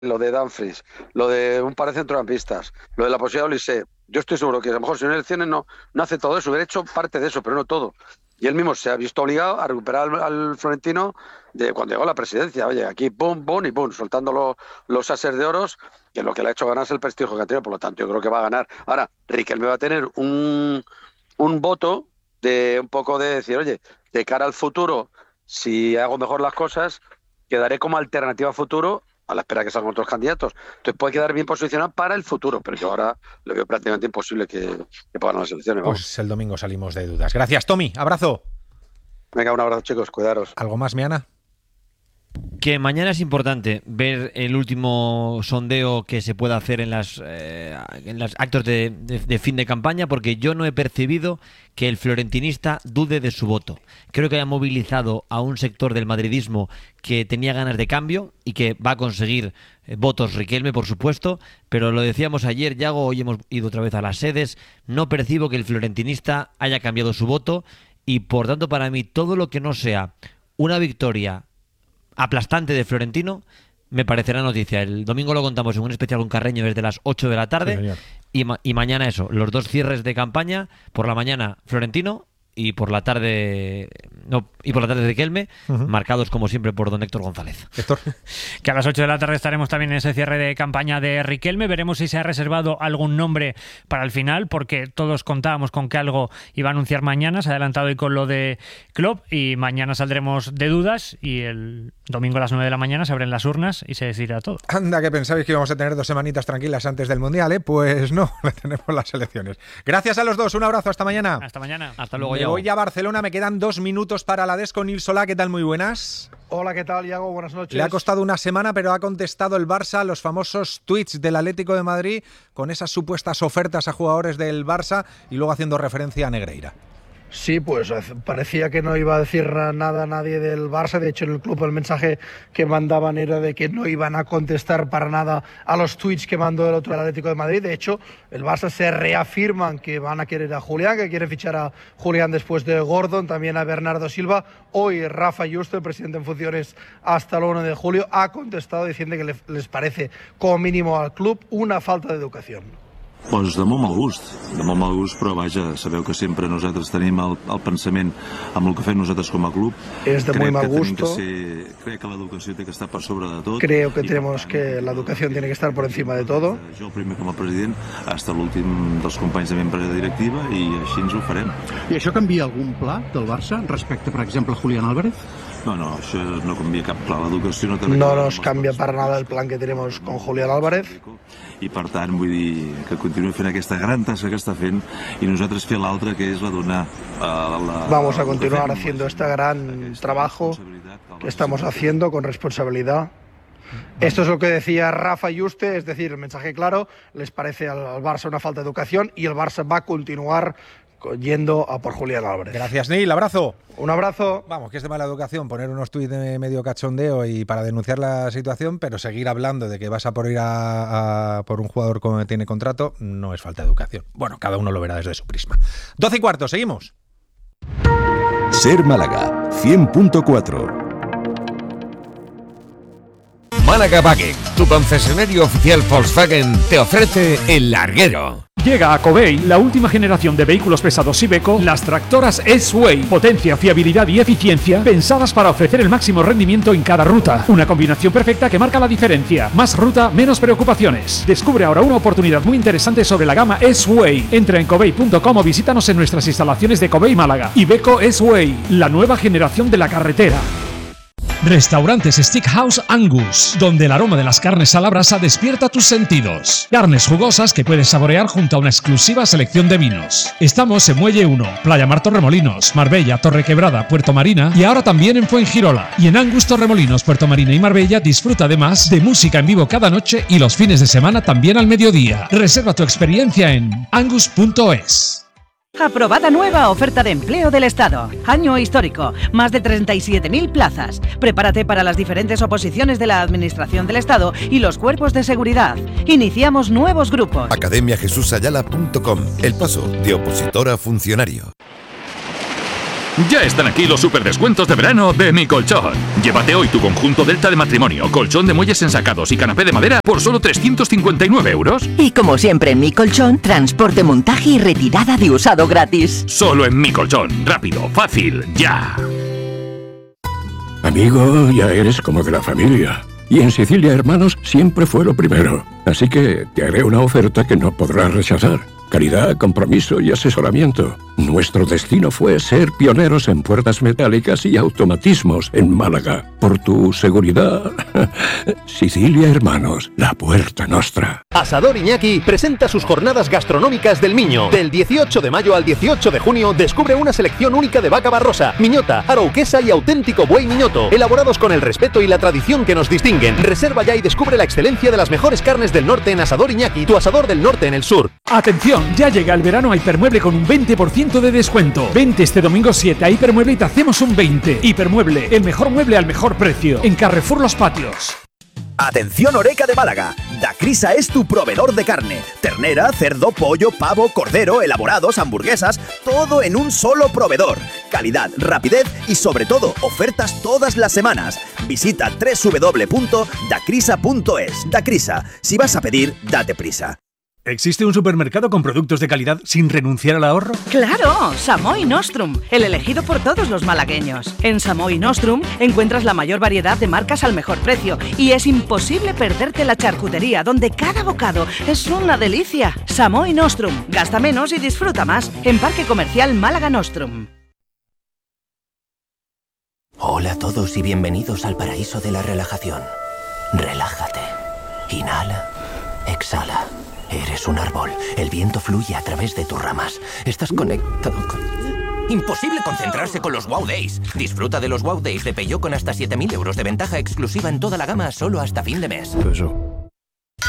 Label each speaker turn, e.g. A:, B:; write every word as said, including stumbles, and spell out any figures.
A: lo de Dumfries, lo de un par de centrocampistas, lo de la posibilidad de Olise, yo estoy seguro que a lo mejor si no hay elecciones no, no hace todo eso, hubiera hecho parte de eso, pero no todo. Y él mismo se ha visto obligado a recuperar al, al Florentino de cuando llegó a la presidencia. Oye, aquí pum, pum y pum, soltando lo, los ases de oros, que lo que le ha hecho ganar es el prestigio que ha tenido, por lo tanto yo creo que va a ganar. Ahora, Riquelme va a tener un, un voto de un poco de decir, oye, de cara al futuro, si hago mejor las cosas, quedaré como alternativa a futuro a la espera que salgan otros candidatos. Entonces puede quedar bien posicionado para el futuro, pero yo ahora le veo prácticamente imposible que, que puedan las elecciones. Vamos.
B: Pues el domingo salimos de dudas. Gracias, Tommy. Abrazo.
A: Venga, un abrazo, chicos. Cuidaros.
B: ¿Algo más, Miana?
C: Que mañana es importante ver el último sondeo que se pueda hacer en las eh, en los actos de, de, de fin de campaña, porque yo no he percibido que el florentinista dude de su voto. Creo que ha movilizado a un sector del madridismo que tenía ganas de cambio y que va a conseguir eh, votos Riquelme, por supuesto, pero lo decíamos ayer, Yago, hoy hemos ido otra vez a las sedes, no percibo que el florentinista haya cambiado su voto y, por tanto, para mí, todo lo que no sea una victoria aplastante de Florentino me parecerá noticia. El domingo lo contamos en un especial con Carreño desde las ocho de la tarde, sí, y, ma- y mañana eso, los dos cierres de campaña, por la mañana Florentino y por la tarde no y por la tarde Riquelme, uh-huh. marcados como siempre por don Héctor González.
B: Héctor.
D: Que a las ocho de la tarde estaremos también en ese cierre de campaña de Riquelme. Veremos si se ha reservado algún nombre para el final, porque todos contábamos con que algo iba a anunciar mañana. Se ha adelantado hoy con lo de Klopp y mañana saldremos de dudas y el domingo a las nueve de la mañana se abren las urnas y se decidirá todo.
B: Anda, que pensabais que íbamos a tener dos semanitas tranquilas antes del Mundial, ¿eh? Pues no, tenemos las elecciones. Gracias a los dos, un abrazo, hasta mañana.
D: Hasta mañana.
C: Hasta luego.
B: Me voy a Barcelona, me quedan dos minutos para la Desco. Nil Solá, ¿qué tal? Muy buenas.
E: Hola, ¿qué tal, Iago? Buenas noches.
B: Le ha costado una semana, pero ha contestado el Barça a los famosos tweets del Atlético de Madrid con esas supuestas ofertas a jugadores del Barça y luego haciendo referencia a Negreira.
E: Sí, pues parecía que no iba a decir nada a nadie del Barça. De hecho, en el club el mensaje que mandaban era de que no iban a contestar para nada a los tweets que mandó el otro Atlético de Madrid. De hecho, el Barça se reafirman que van a querer a Julián, que quieren fichar a Julián después de Gordon, también a Bernardo Silva. Hoy Rafa Yuste, el presidente en funciones hasta el uno de julio, ha contestado diciendo que les parece como mínimo al club una falta de educación.
F: Pues de molt mal gust, de molt mal gust, però vaja, sabeu que sempre nosaltres tenim el, el pensament amb el que fem nosaltres com a club.
E: Es de
F: crec
E: muy mal
F: que
E: gusto.
F: Que ser, crec que l'educació té que estar per sobre de tot.
E: Creo que tenemos que la educación tiene que estar por encima de todo.
F: Jo el primer com a president, hasta l'últim dels companys de membre directiva i així ens ho farem.
G: I això canvia algun pla del Barça respecte, per exemple, a Julián Álvarez?
F: No, no, això no canvia cap pla. L'educació no té
E: No nos cambia para nada el plan que tenemos con Julián Álvarez.
F: I per tant vull dir que continuï fent aquesta gran tasca que està fent i nosaltres fer l'altra, que és la donar a la...
E: Vamos a continuar haciendo este gran trabajo que estamos haciendo con responsabilidad. Esto es lo que decía Rafa Yuste, es decir, el mensaje claro, les parece al, al Barça una falta de educación y el Barça va a continuar yendo a por Julián Álvarez.
B: Gracias, Neil. Abrazo.
E: Un abrazo.
B: Vamos, que es de mala educación poner unos tuits de medio cachondeo y para denunciar la situación, pero seguir hablando de que vas a por ir a, a por un jugador que tiene contrato no es falta de educación. Bueno, cada uno lo verá desde su prisma. doce y cuarto, seguimos.
H: Ser Málaga, cien punto cuatro. Málaga Wagen, tu concesionario oficial Volkswagen, te ofrece El Larguero.
I: Llega a Covey la última generación de vehículos pesados Iveco, las tractoras S-Way. Potencia, fiabilidad y eficiencia pensadas para ofrecer el máximo rendimiento en cada ruta. Una combinación perfecta que marca la diferencia. Más ruta, menos preocupaciones. Descubre ahora una oportunidad muy interesante sobre la gama S-Way. Entra en covey punto com o visítanos en nuestras instalaciones de Covey Málaga. Iveco S-Way, la nueva generación de la carretera.
J: Restaurantes Steakhouse Angus, donde el aroma de las carnes a la brasa despierta tus sentidos. Carnes jugosas que puedes saborear junto a una exclusiva selección de vinos. Estamos en Muelle uno, Playa Mar Torremolinos, Marbella, Torrequebrada, Puerto Marina y ahora también en Fuengirola. Y en Angus Torremolinos, Puerto Marina y Marbella disfruta además de música en vivo cada noche y los fines de semana también al mediodía. Reserva tu experiencia en angus punto es.
K: Aprobada nueva oferta de empleo del Estado. Año histórico. Más de treinta y siete mil plazas. Prepárate para las diferentes oposiciones de la Administración del Estado y los cuerpos de seguridad. Iniciamos nuevos grupos.
H: academia jesús ayala punto com. El paso de opositor a funcionario.
L: Ya están aquí los superdescuentos de verano de Mi Colchón. Llévate hoy tu conjunto Delta de matrimonio, colchón de muelles ensacados y canapé de madera por solo trescientos cincuenta y nueve euros.
M: Y como siempre en Mi Colchón, transporte, montaje y retirada de usado gratis.
L: Solo en Mi Colchón. Rápido, fácil, ya.
N: Amigo, ya eres como de la familia. Y en Sicilia Hermanos siempre fue lo primero. Así que te haré una oferta que no podrás rechazar. Calidad, compromiso y asesoramiento. Nuestro destino fue ser pioneros en puertas metálicas y automatismos en Málaga. Por tu seguridad, Sicilia Hermanos, la puerta nostra.
O: Asador Iñaki presenta sus jornadas gastronómicas del Miño. Del dieciocho de mayo al dieciocho de junio descubre una selección única de vaca barrosa, miñota, arauquesa y auténtico buey miñoto, elaborados con el respeto y la tradición que nos distinguen. Reserva ya y descubre la excelencia de las mejores carnes del norte en Asador Iñaki, tu asador del norte en el sur.
I: ¡Atención! Ya llega el verano a Hipermueble con un veinte por ciento de descuento. Vente este domingo siete a Hipermueble y te hacemos un veinte. Hipermueble, el mejor mueble al mejor precio. En Carrefour Los Patios.
P: Atención Oreca de Málaga, Dacrisa es tu proveedor de carne, ternera, cerdo, pollo, pavo, cordero, elaborados, hamburguesas, todo en un solo proveedor. Calidad, rapidez y sobre todo ofertas todas las semanas. Visita doble u doble u doble u punto dacrisa punto es. Dacrisa, si vas a pedir, date prisa.
Q: ¿Existe un supermercado con productos de calidad sin renunciar al ahorro?
K: ¡Claro! Samoy Nostrum, el elegido por todos los malagueños. En Samoy Nostrum encuentras la mayor variedad de marcas al mejor precio y es imposible perderte la charcutería, donde cada bocado es una delicia. Samoy Nostrum, gasta menos y disfruta más. En Parque Comercial Málaga Nostrum.
R: Hola a todos y bienvenidos al paraíso de la relajación. Relájate. Inhala. Exhala. Eres un árbol. El viento fluye a través de tus ramas. Estás conectado con... Imposible concentrarse con los Wow Days. Disfruta de los Wow Days de Peugeot con hasta siete mil euros de ventaja exclusiva en toda la gama solo hasta fin de mes.
N: Eso.